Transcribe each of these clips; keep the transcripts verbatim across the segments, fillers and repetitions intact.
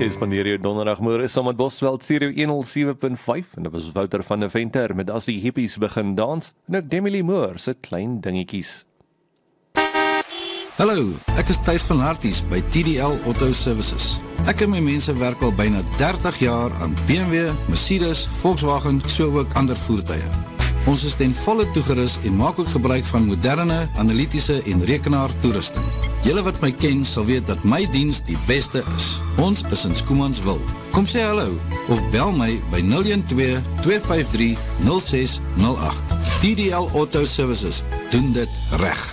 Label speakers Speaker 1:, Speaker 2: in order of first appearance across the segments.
Speaker 1: Jy spandeer jou donderdagmôre saam met Bosveld Stereo honderd sewe punt vyf en dit was Wouter van der Venter met As die Hippies begin dans en ook Demi Lee Moore se klein dingetjies.
Speaker 2: Hallo, ek is Thys van Harties by T D L Auto Services. Ek en my mense werk al byna dertig jaar aan B M W, Mercedes, Volkswagen, so ook ander voertuie. Ons is ten volle toegerus en maak ook gebruik van moderne, analitiese en rekenaar toerusting. Julle wat my ken sal weet dat my diens die beste is. Ons is in Schoemansville. Kom sê hallo of bel my by nul een twee, twee vyf drie, nul ses nul agt. T D L Auto Services doen dit reg.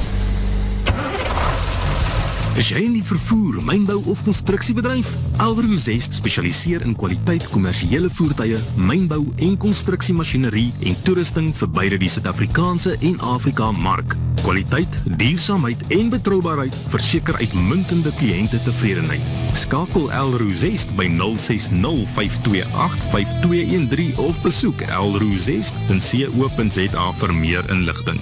Speaker 3: Is jy in die vervoer, mynbou of konstruksiebedryf? Alder Zest spesialiseer in kwaliteit kommersiële voertuie, mynbou en konstruksiemasjinerie en toerusting vir beide die Suid-Afrikaanse en Afrika mark. Kwaliteit, duursaamheid en betroubaarheid verseker uitmuntende kliënte tevredenheid. Skakel Alder Zest by nul ses nul, vyf twee agt, vyf twee een drie of besoek alder zest punt co punt za vir meer inligting.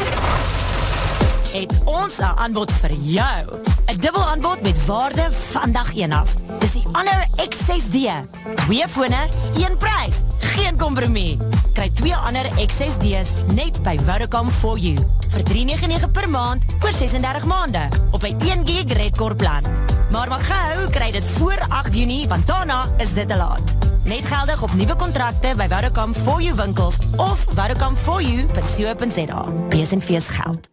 Speaker 4: Het ons 'n aanbod vir jou. 'n Dubbel aanbod met waarde van dag een af. Dis die Honor X ses D. Twee fone, een prys. Geen kompromie. Kry twee Honor X ses D's net by Vodacom for you. Vir drie nege nege per maand oor ses en dertig maande. Op 'n een gig Redcore plan. Maar mag gehou, kry dit voor agt Junie, want daarna is dit te laat. Net geldig op nuwe kontrakte by Vodacom for you winkels of vodacom for you punt co punt za. Bees en fees geld.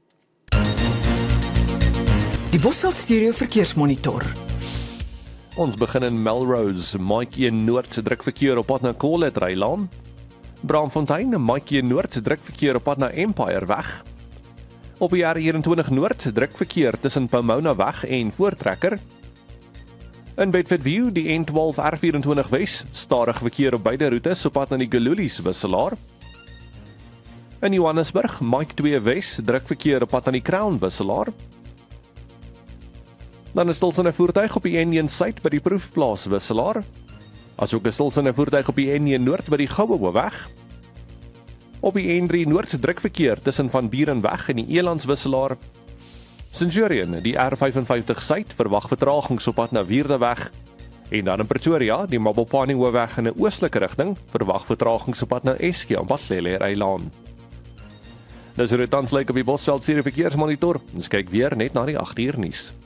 Speaker 5: Die Bosveld Stereo verkeersmonitor.
Speaker 1: Ons begin in Melrose, Mike een Noord se drukverkeer op pad na Colet Rylaan. Braamfontein, Mike een Noord se drukverkeer op pad na Empire weg. Op die R eenentwintig Noord drukverkeer tussen Pomona weg en Voortrekker. In Bedfordview, die N twaalf R vyf Wes, stadig verkeer op beide roetes op pad na die Gululies wisselaar. In Johannesburg, Mike twee Wes drukverkeer op pad na die Crown wisselaar. Dan is stilsynne voertuig op die N een Suid by die Proefplaas wisselaar. Asook 'n stilsynne voertuig op die N een Noord by die Goue weg. Op die N drie Noord drukverkeer tussen Van Burenweg en die Elands wisselaar. Centurion, die R vyfenvyftig Suid verwag vertragings op pad na Wierdeweg. En dan in Pretoria, die Mabopane Hoofweg in 'n oostelike rigting verwag vertragings op pad na Eskie en Baslele Rylaan. Dis hoe dit tans lyk op die Bosveld Stereo verkeersmonitor. Ons kyk weer net na die agt uur nuus.